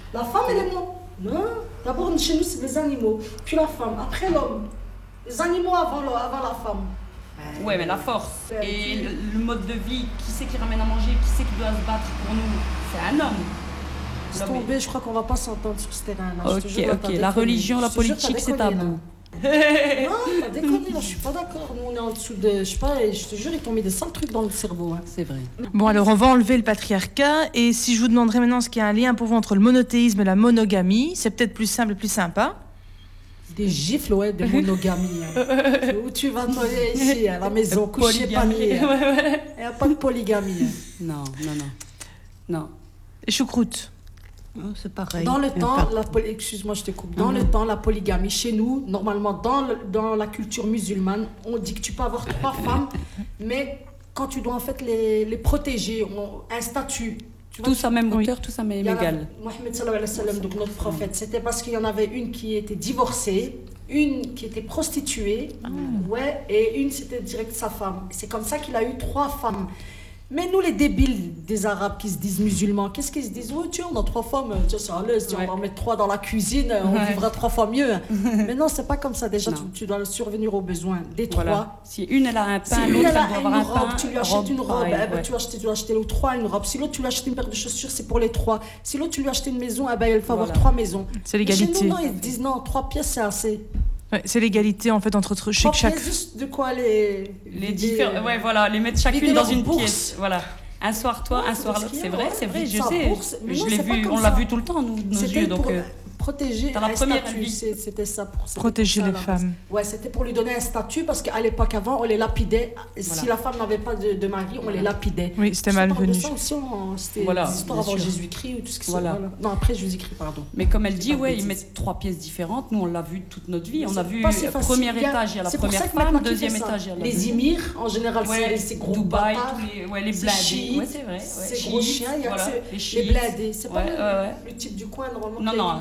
La femme, elle est non. Non. D'abord, chez nous, c'est les animaux, puis la femme, après l'homme. Les animaux avant la femme. Ouais, mais la force et le mode de vie, qui c'est qui ramène à manger, qui c'est qui doit se battre pour nous, c'est un homme. C'est tombé, je crois qu'on va pas s'entendre sur ce terrain-là. Ok, la religion, la politique, c'est tabou. Non, t'as déconné, je suis pas d'accord. Nous, on est en dessous de. Je sais pas, je te jure, ils t'ont mis des sales trucs dans le cerveau. Hein. C'est vrai. Bon, alors on va enlever le patriarcat. Et si je vous demanderais maintenant ce qu'il y a un lien pour vous entre le monothéisme et la monogamie, c'est peut-être plus simple et plus sympa. Des gifles, ouais, de monogamie. Hein. Où tu vas toi ici, à la maison, coucher panier. Il n'y a pas de polygamie. Hein. Non. Et choucroute. Oh, c'est pareil. Dans le temps, excuse-moi, je te coupe. Dans le temps, la polygamie, chez nous, normalement, dans la culture musulmane, on dit que tu peux avoir 3 femmes, mais quand tu dois en fait les protéger, un statut. Tous à même hauteur, tous à même égal. Mohammed sallallahu alayhi wa sallam, donc notre prophète, c'était parce qu'il y en avait une qui était divorcée, une qui était prostituée, ouais, et une c'était direct sa femme. C'est comme ça qu'il a eu 3 femmes. Mais nous, les débiles des Arabes qui se disent musulmans, qu'est-ce qu'ils se disent? Oui, tiens, on a 3 femmes, tiens, c'est à l'aise, on va en mettre 3 dans la cuisine, on vivra 3 fois mieux. Mais non, c'est pas comme ça. Déjà, tu dois survenir aux besoins des 3. Voilà. Si une, elle a un pain, si l'autre, elle elle a doit avoir une un robe, pain. tu lui achètes une robe. Tu dois acheter aux 3 une robe. Si l'autre, tu lui achètes une paire de chaussures, c'est pour les 3. Si l'autre, tu lui achètes une maison, il faut avoir 3 maisons. C'est l'égalité. Chez nous, non, ils disent non, 3 pièces, c'est assez. Ouais, c'est l'égalité en fait entre chaque. 3 pièces, juste de quoi les différents. Ouais, voilà, les mettre chacune dans une pièce. Voilà. Un soir toi, un soir l'autre. C'est vrai, je sais. Je l'ai vu, on l'a vu tout le temps, nous, nos yeux. Donc, protéger un statut, c'était ça. Protéger les femmes. Ouais, c'était pour lui donner un statut parce qu'à l'époque avant, on les lapidait. Si la femme n'avait pas de mari, on les lapidait. Oui, c'était malvenu. C'était des histoires avant Jésus-Christ ou tout ce qui se Non, après Jésus-Christ, pardon. Mais comme elle dit, ils mettent 3 pièces différentes. Nous, on l'a vu toute notre vie. On a vu premier étage, il y a la première femme, deuxième étage, il y a la les émirs, en général, c'est gros Dubaï, les blindés. Ouais, c'est vrai. C'est gros chiens, il y a les blindés. C'est pas le type du coin, normalement. Non.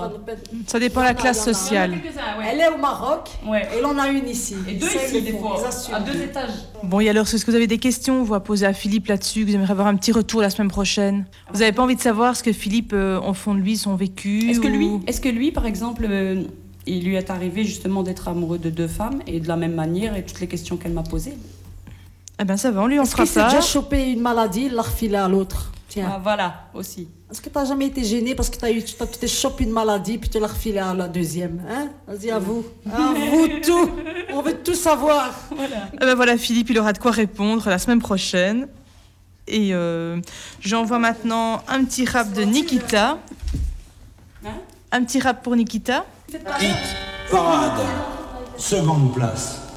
Ça dépend de la classe sociale. Elle est au Maroc et elle en a une ici. Et 2 ici, des fois, à 2 étages. Bon, et alors, est-ce que vous avez des questions vous à poser à Philippe là-dessus, que vous aimeriez avoir un petit retour la semaine prochaine? Vous n'avez pas envie de savoir ce que Philippe, au fond de lui, son vécu? Est-ce que lui, par exemple, il lui est arrivé justement d'être amoureux de 2 femmes et de la même manière et toutes les questions qu'elle m'a posées? Eh ben ça va, on lui en fera ça. Est-ce qu'il s'est déjà chopé une maladie, il l'a refilé à l'autre? Tiens. Voilà, aussi. Est-ce que tu n'as jamais été gêné parce que tu t'es chopé une maladie puis tu l'as refilé à la deuxième? Hein? Vas-y, à vous. À vous tout. On veut tout savoir. Voilà. Eh ben voilà, Philippe, il aura de quoi répondre la semaine prochaine. Et j'envoie maintenant un petit rap de Nikita. Un petit rap pour Nikita. Hit parade, seconde place.